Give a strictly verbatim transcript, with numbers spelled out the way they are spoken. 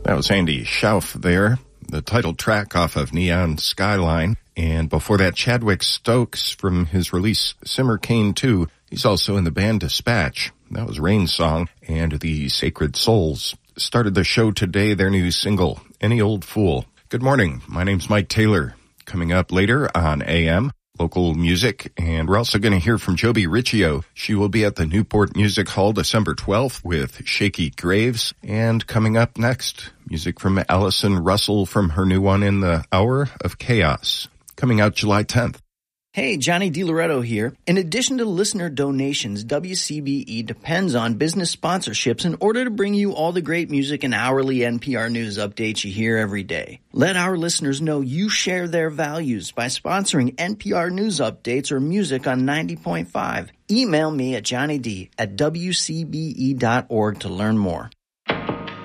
That was Andy Schauf there, the title track off of Neon Skyline. And before that, Chadwick Stokes from his release Simmer Kane two. He's also in the band Dispatch. That was Rain's song. And the Sacred Souls started the show today, their new single, Any Old Fool. Good morning. My name's Mike Taylor. Coming up later on A M, local music, and we're also going to hear from Joby Riccio. She will be at the Newport Music Hall December twelfth with Shaky Graves. And coming up next, music from Allison Russell from her new one In the Hour of Chaos, coming out July tenth. Hey, Johnny DiLoretto here. In addition to listener donations, W C B E depends on business sponsorships in order to bring you all the great music and hourly N P R News updates you hear every day. Let our listeners know you share their values by sponsoring N P R News updates or music on ninety point five. Email me at johnnyd at w c b e dot org to learn more.